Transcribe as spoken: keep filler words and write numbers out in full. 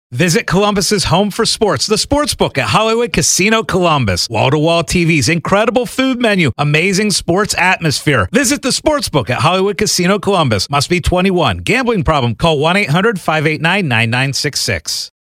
Visit Columbus's home for sports, the Sportsbook at Hollywood Casino Columbus. Wall-to-wall T Vs, incredible food menu, amazing sports atmosphere. Visit the Sportsbook at Hollywood Casino Columbus. Must be twenty-one. Gambling problem? Call one eight hundred five eight nine nine nine six six.